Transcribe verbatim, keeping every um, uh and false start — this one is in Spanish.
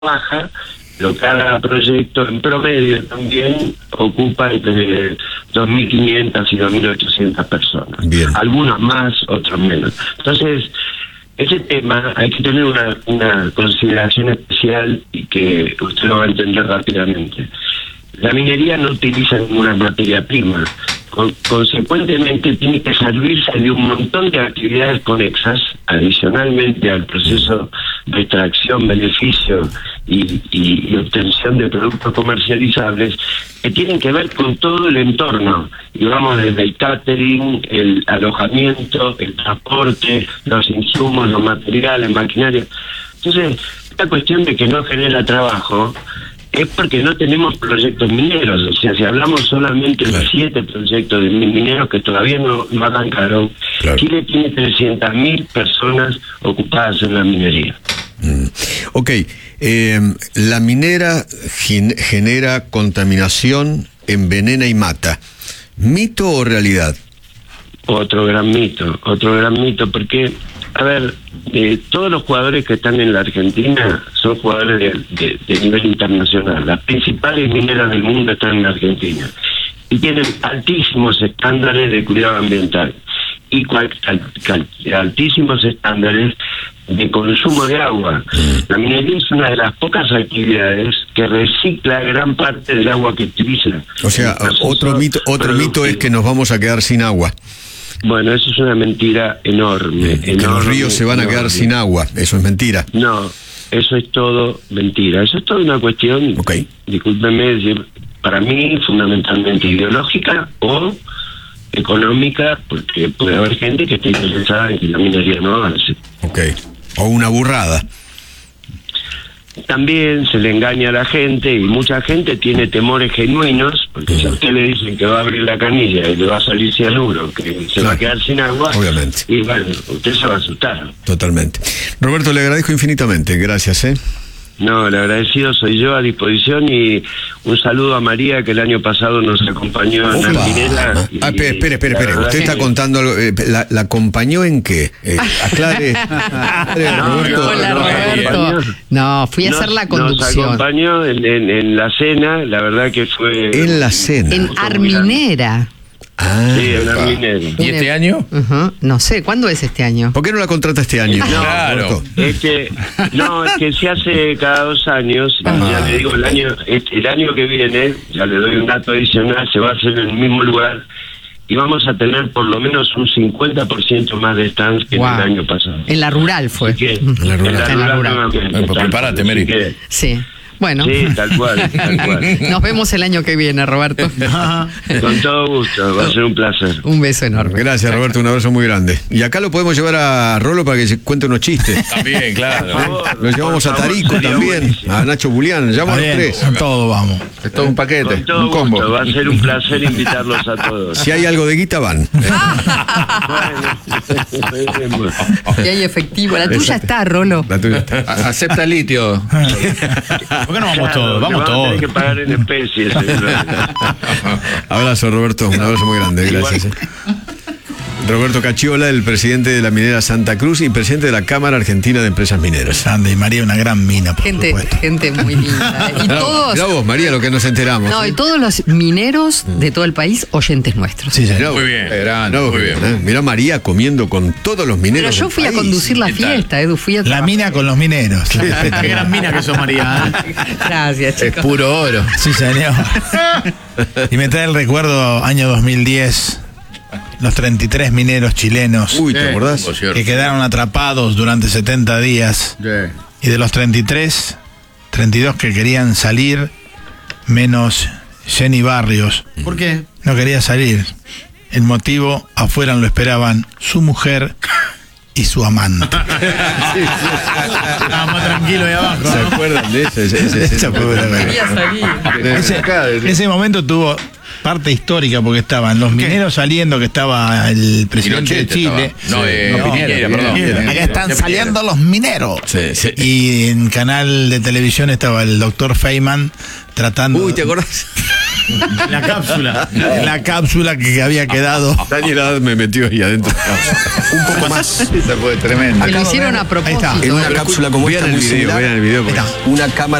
baja, pero cada proyecto en promedio también ocupa entre dos mil quinientas y dos mil ochocientas personas. Bien. Algunos más, otros menos. Entonces, ese tema hay que tener una, una consideración especial y que usted lo va a entender rápidamente. La minería no utiliza ninguna materia prima. Con, consecuentemente tiene que servirse de un montón de actividades conexas, adicionalmente al proceso de extracción, beneficio y, y, y obtención de productos comercializables, que tienen que ver con todo el entorno. Y vamos desde el catering, el alojamiento, el transporte, los insumos, los materiales, maquinaria. Entonces, esta cuestión de que no genera trabajo es porque no tenemos proyectos mineros. O sea, si hablamos solamente de siete proyectos de mineros que todavía no, no arrancaron, claro. Chile tiene trescientas mil personas ocupadas en la minería. Mm. Ok, eh, la minera gen- genera contaminación, envenena y mata. ¿Mito o realidad? Otro gran mito, otro gran mito, porque... A ver, eh, todos los jugadores que están en la Argentina son jugadores de, de, de nivel internacional. Las principales mineras del mundo están en la Argentina y tienen altísimos estándares de cuidado ambiental y cual, al, cal, altísimos estándares de consumo de agua. La minería es una de las pocas actividades que recicla gran parte del agua que utiliza. O sea, otro mito, otro mito es que nos vamos a quedar sin agua. Bueno, eso es una mentira enorme. Que enorme, los ríos se van a quedar enorme. sin agua, eso es mentira. No, eso es todo mentira. Eso es toda una cuestión, okay. discúlpeme, para mí fundamentalmente ideológica o económica, porque puede haber gente que esté interesada en que la minería no avance. Ok, o una burrada. También se le engaña a la gente y mucha gente tiene temores genuinos, porque si a usted le dicen que va a abrir la canilla y le va a salir cianuro, que se claro. va a quedar sin agua, obviamente. Y bueno, usted se va a asustar. Totalmente. Roberto, le agradezco infinitamente, gracias, ¿eh? No, el agradecido soy yo, a disposición, y un saludo a María, que el año pasado nos acompañó en la minera. Ah, ah, espere, espere, espere, espere. Usted está contando algo, eh, ¿la, ¿la acompañó en qué? Eh, aclare. no, Roberto. Hola, no, Roberto. No, fui a nos, hacer la conducción. Nos acompañó en, en, en la cena, la verdad que fue... En la cena. En Arminera. Ah, sí, en Arminera. ¿Y este año? Uh-huh. No sé, ¿cuándo es este año? ¿Por qué no la contrata este año? No, claro. Es que, no, es que se hace cada dos años. Ah. Ya le digo, el año el año que viene, ya le doy un dato adicional, se va a hacer en el mismo lugar y vamos a tener por lo menos un cincuenta por ciento más de stands que wow. en el año pasado. En la rural fue. Que, en la rural. En la en la rural, rural. Bueno, pues prepárate, Mary. Que, sí. Bueno. Sí, tal cual, tal cual. Nos vemos el año que viene, Roberto. Con todo gusto, va a ser un placer. Un beso enorme. Gracias, Roberto, un abrazo muy grande. Y acá lo podemos llevar a Rolo para que se cuente unos chistes. También, claro. Lo llevamos a Tarico también, a Nacho Bulián, llevamos a los tres. A todos vamos. Es todo un paquete, Con todo un combo. Gusto. Va a ser un placer invitarlos a todos. Si hay algo de guita, van. Bueno. Y hay efectivo. La tuya está, Rolo. La tuya está. A- Acepta litio. ¿Por qué no vamos Claro, todos? Vamos le todos. Hay que pagar en especies. Abrazo, Roberto, un abrazo muy grande, gracias. eh. Roberto Cachiola, el presidente de la minera Santa Cruz y presidente de la Cámara Argentina de Empresas Mineras. Sandra y María, una gran mina, por Gente, supuesto. gente muy linda. ¿eh? Y Mirá, todos. mirá vos, María, lo que nos enteramos. No, ¿eh? y todos los mineros de todo el país, oyentes nuestros. Sí, Mirá señor. vos, Muy bien, mirá vos, muy bien. ¿eh? Mirá María comiendo con todos los mineros. Pero yo del fui a país. conducir la ¿Qué tal? fiesta, Edu. Fui a La trabajar. mina con los mineros. Qué gran mina que sos, María. Gracias, Es chicos. puro oro. Sí, señor. Y me trae el recuerdo, año dos mil diez, los treinta y tres mineros chilenos Uy, ¿te Eh, acordás? por cierto. que quedaron atrapados durante setenta días. Y de los treinta y tres, treinta y dos que querían salir, menos Jenny Barrios. ¿Por qué? No quería salir. El motivo, afuera lo esperaban su mujer y su amante. Estaba más tranquilo ahí abajo. ¿Se acuerdan de ese? ese, ese, ese Esa fue buena. Quería salir. Ese, ese momento tuvo parte histórica porque estaban los mineros saliendo, que estaba el presidente de Pinochet Chile. estaba. No, eh, No, Piñera, Piñera, perdón. Piñera. Acá están Piñera. saliendo los mineros. Sí, sí. Y en canal de televisión estaba el doctor Feynman tratando. Uy, ¿te acordás? En la cápsula. En la cápsula que había quedado. Daniel Haddad me metió ahí adentro. Un poco más. Esa fue tremenda. Que lo hicieron a propósito. Ahí está. En una cápsula como Vean esta el muy video, similar, vean el video. porque- Ahí está. una cámara